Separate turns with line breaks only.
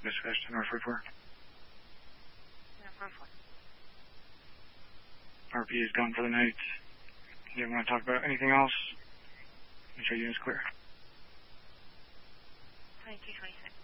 dispatch to North 44.
North 44.
RP is gone for the night. You want to talk about anything else? Make sure unit's clear.
2226.